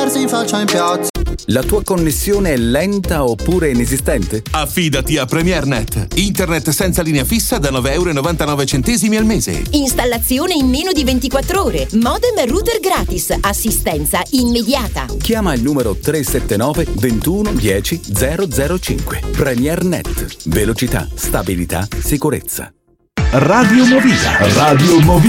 si faccia in piazza. La tua connessione è lenta oppure inesistente? Affidati a PremierNet. Internet senza linea fissa da €9,99 al mese. Installazione in meno di 24 ore. Modem e router gratis. Assistenza immediata. Chiama il numero 379 21 10 005. PremierNet. Velocità, stabilità, sicurezza. Radio Movida. Radio Movida.